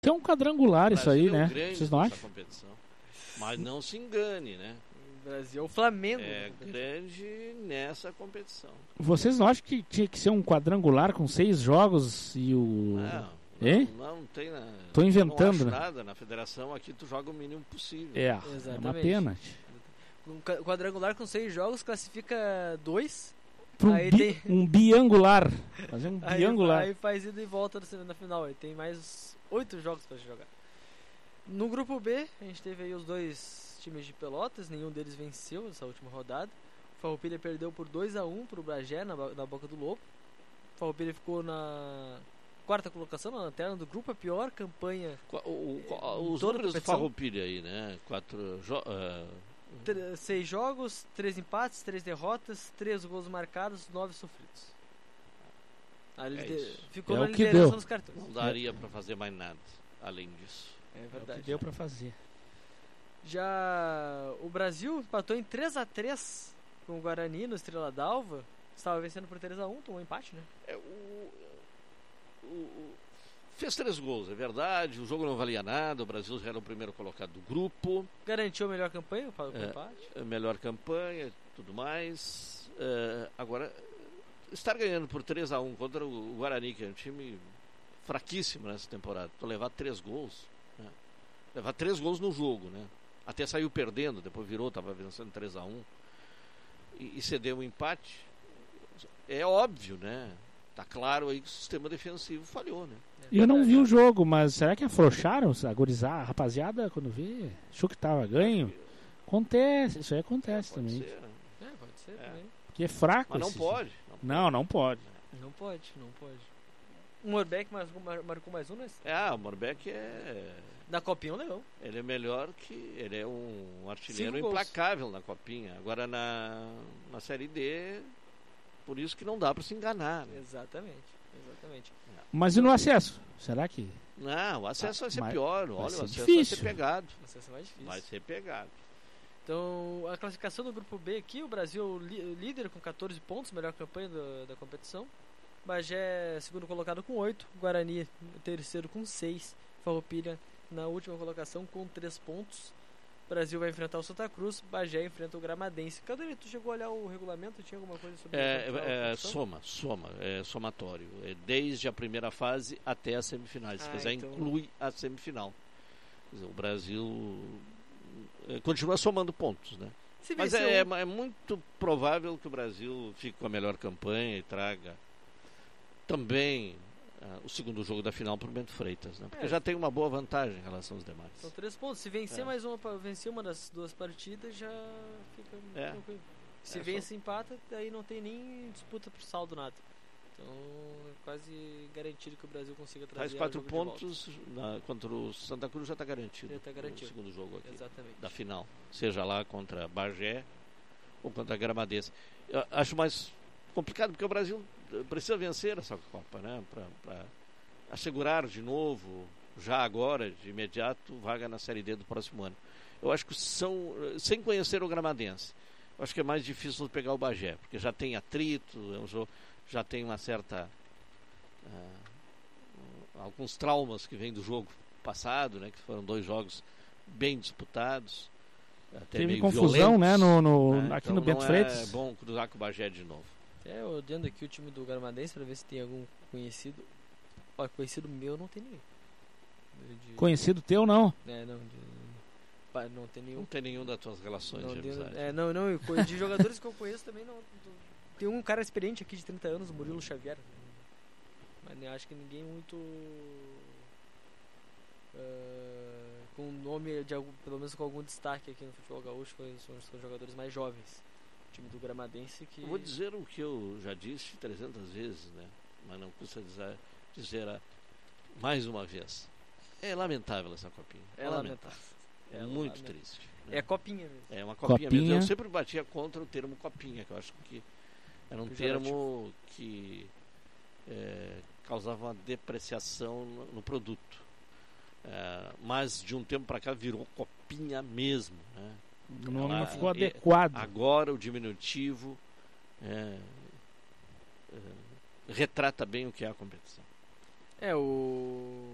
Tem um quadrangular isso aí, né? Grande Vocês não acham? competição. Mas não se engane, né? O Brasil é o Flamengo. É grande nessa competição. Vocês não acham que tinha que ser um quadrangular com 6 jogos e o... Hein? Não tem nada. Tô inventando, não né? Nada. Na federação aqui tu joga o mínimo possível. É uma pena. Um quadrangular com 6 jogos classifica 2. Um biangular. Fazer um biangular. Aí faz ida e volta na final. Aí tem mais 8 jogos pra jogar. No grupo B, a gente teve aí os 2 times de Pelotas. Nenhum deles venceu essa última rodada. O Farroupilha perdeu por 2-1 pro Bagé na Boca do Lobo. O Farroupilha ficou na 4ª colocação, na lanterna do grupo. A pior campanha. Os números do Farroupilha aí, né? 6 jogos, 3 empates, 3 derrotas, 3 gols marcados, 9 sofridos. Ficou na liderança dos cartões. Não daria pra fazer mais nada além disso. É verdade. É o que deu pra fazer. Já o Brasil empatou em 3-3 com o Guarani no Estrela d'Alva. Estava vencendo por 3-1, tomou um empate, né? Fez 3 gols, é verdade. O jogo não valia nada. O Brasil já era o primeiro colocado do grupo. Garantiu a melhor campanha para o empate. A melhor campanha, tudo mais. Agora, estar ganhando por 3-1 contra o Guarani, que é um time fraquíssimo nessa temporada. Tu levar 3 gols, né? Levar 3 gols no jogo, né? Até saiu perdendo, depois virou, estava vencendo 3-1 e cedeu um empate. É óbvio, né? Tá claro aí que o sistema defensivo falhou, né? Eu não vi o jogo, mas será que afrouxaram a rapaziada quando vê? Achou que tava ganho? Acontece, isso aí acontece também. Pode ser também. Porque é fraco. Mas não pode. Não pode. Não pode. O Morbeck marcou mais um, né? O Morbeck é... Na Copinha é um leão. Ele é melhor que... Ele é um artilheiro implacável na Copinha. Agora na Série D, por isso que não dá para se enganar, né? Exatamente. Mas e no acesso? Será que... Não, o acesso vai ser pior. Olha, o acesso difícil. vai ser pegado. O acesso é mais difícil. Vai ser pegado. Então, a classificação do grupo B aqui, o Brasil líder com 14 pontos, melhor campanha da competição. Bagé, segundo colocado com 8. Guarani, terceiro com 6. Farroupilha, na última colocação com 3 pontos. O Brasil vai enfrentar o Santa Cruz. Bagé enfrenta o Gramadense. Cadê? Tu chegou a olhar o regulamento? Tinha alguma coisa sobre é somatório. É desde a primeira fase até as semifinais. Se quiser, inclui a semifinal. Quer dizer, o Brasil continua somando pontos, né? Mas é muito provável que o Brasil fique com a melhor campanha e traga também o segundo jogo da final para o Bento Freitas, né? Porque já tem uma boa vantagem em relação aos demais. São 3 pontos. Se vencer vencer uma das 2 partidas, já fica tranquilo. Se vence e empata, aí não tem nem disputa por saldo, nada. Então é quase garantido que o Brasil consiga trazer. Faz 4 pontos contra o Santa Cruz, já está garantido. O segundo jogo aqui. Exatamente. Da final. Seja lá contra Bagé ou contra Gramadense. Eu acho mais complicado porque o Brasil precisa vencer essa Copa, né? Para assegurar de novo, já agora, de imediato, vaga na Série D do próximo ano. Eu acho que sem conhecer o Gramadense, eu acho que é mais difícil pegar o Bagé, porque já tem atrito, já tem uma certa alguns traumas que vêm do jogo passado, né? Que foram 2 jogos bem disputados, até teve meio confusão, violentos, né? Aqui então no Bento Freitas. É bom cruzar com o Bagé de novo. Olhando aqui o time do Gramadense para ver se tem algum conhecido. Conhecido meu não tem ninguém. Conhecido teu, não? Não tem nenhum. Não tem nenhum das tuas relações de amizade. De jogadores que eu conheço também não. Tem um cara experiente aqui de 30 anos, o Murilo Xavier. Mas acho que ninguém muito com nome de algum, pelo menos com algum destaque aqui no futebol gaúcho, são jogadores mais jovens. O time do Gramadense que... Eu vou dizer o que eu já disse 300 vezes, né? Mas não custa dizer mais uma vez. É lamentável essa Copinha. É lamentável. É muito triste. Né? É copinha mesmo. É uma copinha mesmo. Eu sempre batia contra o termo copinha, que eu acho que era um termo que causava uma depreciação no produto. Mas de um tempo para cá virou copinha mesmo, né? Não ficou adequado. Agora o diminutivo retrata bem o que é a competição. O